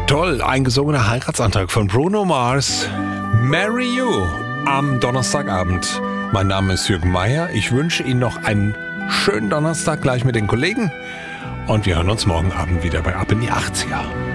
Toll, ein gesungener Heiratsantrag von Bruno Mars. Marry You am Donnerstagabend. Mein Name ist Jürgen Meier. Ich wünsche Ihnen noch einen schönen Donnerstag gleich mit den Kollegen. Und wir hören uns morgen Abend wieder bei Ab in die 80er.